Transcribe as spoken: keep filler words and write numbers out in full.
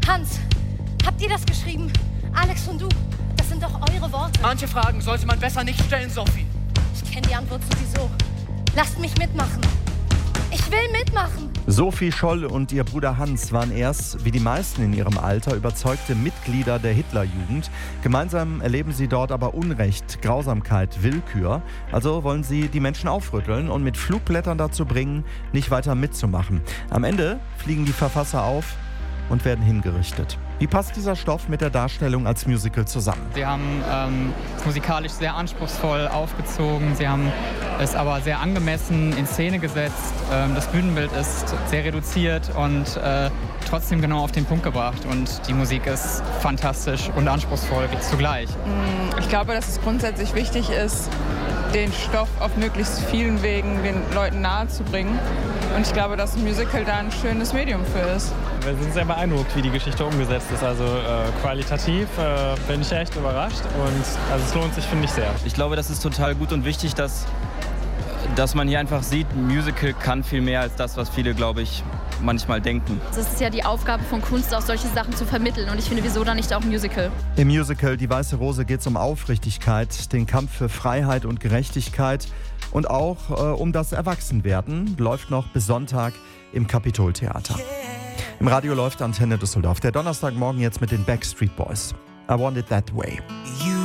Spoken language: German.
Hans, habt ihr das geschrieben? Alex und du, das sind doch eure Worte. Manche Fragen sollte man besser nicht stellen, Sophie. Ich kenne die Antwort sowieso. Lasst mich mitmachen. Ich will mitmachen. Sophie Scholl und ihr Bruder Hans waren erst, wie die meisten in ihrem Alter, überzeugte Mitglieder der Hitlerjugend. Gemeinsam erleben sie dort aber Unrecht, Grausamkeit, Willkür. Also wollen sie die Menschen aufrütteln und mit Flugblättern dazu bringen, nicht weiter mitzumachen. Am Ende fliegen die Verfasser auf und werden hingerichtet. Wie passt dieser Stoff mit der Darstellung als Musical zusammen? Sie haben ähm, musikalisch sehr anspruchsvoll aufgezogen, sie haben es aber sehr angemessen in Szene gesetzt. Ähm, das Bühnenbild ist sehr reduziert und äh, trotzdem genau auf den Punkt gebracht. Und die Musik ist fantastisch und anspruchsvoll zugleich. Ich glaube, dass es grundsätzlich wichtig ist, den Stoff auf möglichst vielen Wegen den Leuten nahezubringen. Und ich glaube, dass ein Musical da ein schönes Medium für ist. Wir sind sehr beeindruckt, wie die Geschichte umgesetzt ist. Also äh, qualitativ äh, bin ich echt überrascht und also es lohnt sich, finde ich, sehr. Ich glaube, das ist total gut und wichtig, dass, dass man hier einfach sieht, ein Musical kann viel mehr als das, was viele, glaube ich, manchmal denken. Es ist ja die Aufgabe von Kunst, auch solche Sachen zu vermitteln. Und ich finde, wieso dann nicht auch ein Musical? Im Musical Die Weiße Rose geht es um Aufrichtigkeit, den Kampf für Freiheit und Gerechtigkeit und auch äh, um das Erwachsenwerden. Läuft noch bis Sonntag im Kapitoltheater. Im Radio läuft Antenne Düsseldorf. Der Donnerstagmorgen jetzt mit den Backstreet Boys. I Want It That Way. You